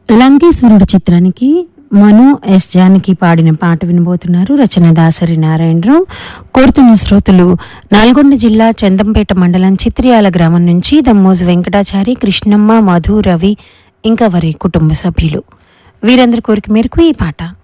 లంకేశ్వరుడు చిత్రానికి మను ఎస్ జానకి పాడిన పాట వినబోతున్నారు. రచన దాసరి నారాయణరావు. కోరుతున్న శ్రోతలు నల్గొండ జిల్లా చందంపేట మండలం చిత్రియాల గ్రామం నుంచి దమ్మోజు వెంకటాచారి, కృష్ణమ్మ, మధు, రవి ఇంకా వారి కుటుంబ సభ్యులు. వీరందరి కోరిక మేరకు ఈ పాట.